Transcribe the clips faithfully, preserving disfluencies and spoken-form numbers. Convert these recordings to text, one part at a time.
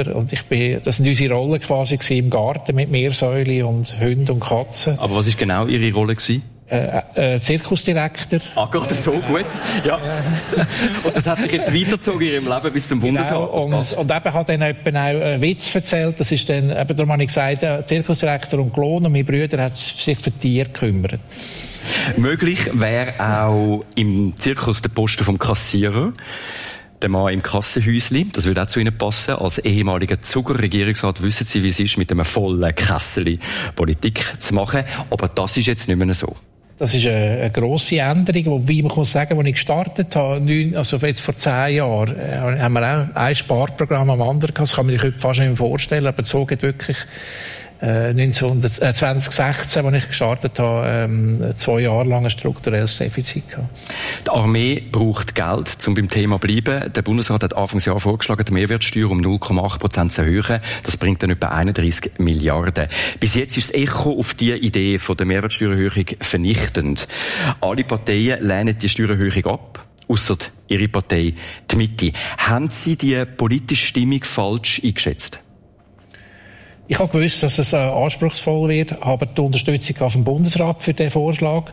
oder? Und ich bin, das sind unsere Rollen quasi im Garten mit Meersäule und Hunden und Katzen. Aber was ist genau Ihre Rolle gewesen? Äh, äh, Zirkusdirektor. Ah, Gott, das ist so gut. Ja. Und das hat sich jetzt weitergezogen in Ihrem Leben bis zum Bundesrat. Genau, und, und eben hat dann jemand auch einen Witz erzählt. Das ist dann, eben darum habe ich gesagt, äh, Zirkusdirektor und Klon, und mein Bruder hat sich für Tiere gekümmert. Möglich wäre auch im Zirkus der Posten vom Kassierer. Der Mann im Kassenhäusli, das würde auch zu Ihnen passen. Als ehemaliger Zuger-Regierungsrat wissen Sie, wie es ist, mit einem vollen Kessel Politik zu machen. Aber das ist jetzt nicht mehr so. Das ist eine, eine grosse Änderung, wobei man muss sagen, als ich gestartet habe, neun, also jetzt vor zehn Jahren, äh, haben wir auch ein Sparprogramm am anderen gehabt. Das kann man sich heute fast nicht mehr vorstellen, aber so geht wirklich äh, zwanzig sechzehn, als ich gestartet habe, ähm, zwei Jahre lang ein strukturelles Defizit gehabt. Die Armee braucht Geld, um beim Thema zu bleiben. Der Bundesrat hat Anfangsjahr vorgeschlagen, die Mehrwertsteuer um null Komma acht Prozent zu erhöhen. Das bringt dann etwa einunddreissig Milliarden. Bis jetzt ist das Echo auf die Idee von der Mehrwertsteuererhöhung vernichtend. Alle Parteien lehnen die Steuererhöhung ab, ausser Ihre Partei, die Mitte. Haben Sie die politische Stimmung falsch eingeschätzt? Ich habe gewusst, dass es äh, anspruchsvoll wird, habe die Unterstützung auf dem Bundesrat für diesen Vorschlag.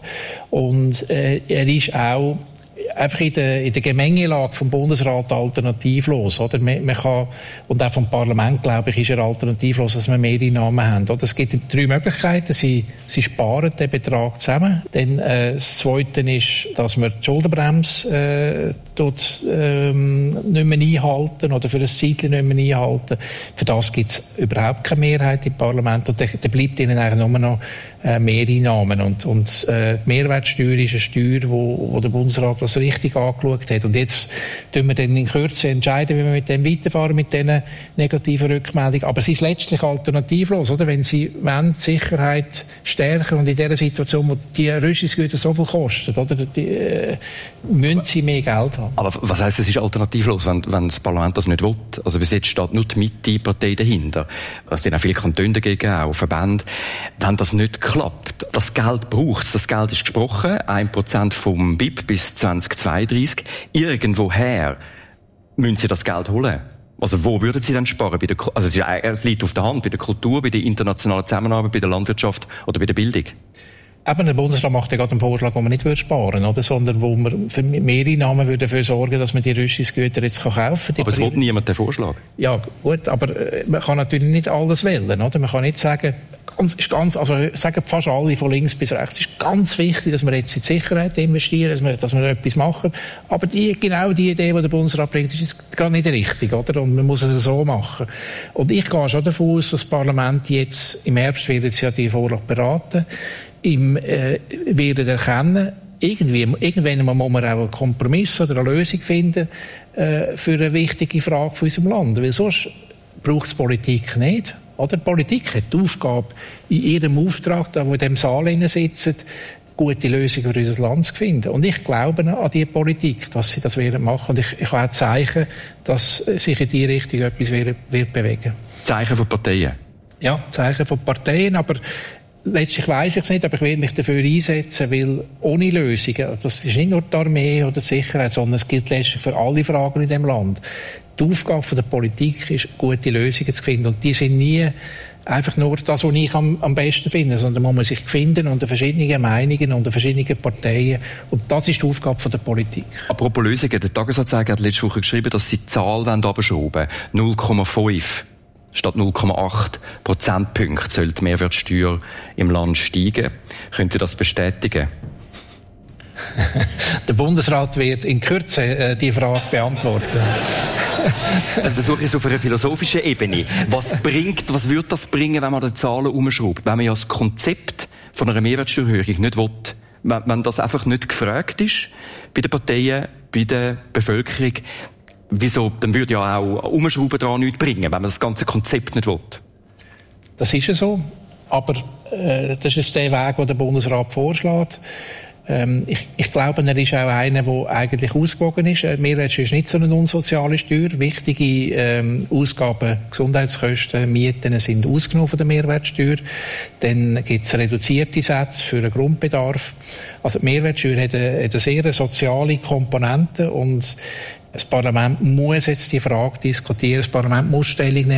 Und äh, er ist auch einfach in der, in der Gemengelage vom Bundesrat alternativlos, oder? Man, man kann, und auch vom Parlament, glaube ich, ist er alternativlos, dass wir mehr Einnahmen haben, oder? Es gibt drei Möglichkeiten. Sie, sie sparen den Betrag zusammen. Dann, äh, das Zweite ist, dass wir die Schuldenbremse, äh, dort, ähm, nicht mehr einhalten, oder für ein Zeitchen nicht mehr einhalten. Für das gibt es überhaupt keine Mehrheit im Parlament. Und dann, dann bleibt ihnen eigentlich nur noch äh, Mehreinnahmen. Und, und, äh, die Mehrwertsteuer ist eine Steuer, wo, wo der Bundesrat das richtig angeschaut hat. Und jetzt tun wir dann in Kürze entscheiden, wie wir mit dem weiterfahren, mit diesen negativen Rückmeldungen. Aber es ist letztlich alternativlos, oder? Wenn Sie wollen, die Sicherheit stärken und in dieser Situation, wo die Rüstungsgüter so viel kosten, oder? Die, äh, müssen Sie mehr Geld haben. Aber was heisst, es ist alternativlos, wenn, wenn das Parlament das nicht will? Also bis jetzt steht nur die Mitte-Partei dahinter. Es sind auch viele Kantone dagegen, auch Verbände. Wenn das nicht klappt, das Geld braucht es, das Geld ist gesprochen, ein Prozent vom B I P bis zwanzig zweiunddreißig. Irgendwoher müssen Sie das Geld holen. Also wo würden Sie dann sparen? Bei der, also es liegt auf der Hand, bei der Kultur, bei der internationalen Zusammenarbeit, bei der Landwirtschaft oder bei der Bildung? Eben, der Bundesrat macht ja gerade einen Vorschlag, wo man nicht sparen würde, sondern wo man für Mehreinnahmen würde dafür sorgen, dass man die Rüstungsgüter jetzt kaufen kann. Aber es will niemand den Vorschlag. Ja, gut, aber man kann natürlich nicht alles wählen, oder? Man kann nicht sagen, ganz, ist ganz, also sagen fast alle von links bis rechts, es ist ganz wichtig, dass wir jetzt in die Sicherheit investieren, dass wir, dass wir etwas machen. Aber die, genau die Idee, die der Bundesrat bringt, ist jetzt gerade nicht richtig, oder? Und man muss es so machen. Und ich gehe schon davon aus, dass das Parlament jetzt, im Herbst wird jetzt ja die Vorlage beraten, im, äh, werden erkennen, irgendwie, irgendwann muss man auch einen Kompromiss oder eine Lösung finden äh, für eine wichtige Frage von unserem Land. Weil sonst braucht es Politik nicht. Oder die Politik hat die Aufgabe, in ihrem Auftrag, da wo in diesem Saal sitzen, gute Lösungen für unser Land zu finden. Und ich glaube an die Politik, dass sie das werden machen. Und ich, ich habe auch Zeichen, dass sich in diese Richtung etwas wird, wird bewegen. Zeichen von Parteien? Ja, Zeichen von Parteien, aber letztlich weiss ich es nicht, aber ich werde mich dafür einsetzen, weil ohne Lösungen, das ist nicht nur die Armee oder die Sicherheit, sondern es gilt letztlich für alle Fragen in diesem Land. Die Aufgabe der Politik ist, gute Lösungen zu finden. Und die sind nie einfach nur das, was ich am, am besten finde, sondern man muss sich finden unter verschiedenen Meinungen, unter verschiedenen Parteien. Und das ist die Aufgabe der Politik. Apropos Lösungen, der Tagesanzeiger hat letzte Woche geschrieben, dass sie die Zahl abschrauben wollen. null Komma fünf statt null Komma acht Prozentpunkte soll die Mehrwertsteuer im Land steigen. Können Sie das bestätigen? Der Bundesrat wird in Kürze äh, die Frage beantworten. Dann versuche ich es auf einer philosophischen Ebene. Was bringt, was würde das bringen, wenn man die Zahlen umschraubt? Wenn man ja das Konzept von einer Mehrwertsteuererhöhung nicht will, wenn, wenn das einfach nicht gefragt ist bei den Parteien, bei der Bevölkerung, wieso, dann würde ja auch Umschrauben daran nichts bringen, wenn man das ganze Konzept nicht will. Das ist ja so. Aber äh, das ist der Weg, den der Bundesrat vorschlägt. Ähm, ich, ich glaube, er ist auch einer, der eigentlich ausgewogen ist. Mehrwertsteuer ist nicht so eine unsoziale Steuer. Wichtige ähm, Ausgaben, Gesundheitskosten, Mieten sind ausgenommen von der Mehrwertsteuer. Dann gibt es reduzierte Sätze für den Grundbedarf. Also die Mehrwertsteuer hat eine, hat eine sehr soziale Komponente und das Parlament muss jetzt die Frage diskutieren. Das Parlament muss Stellung nehmen.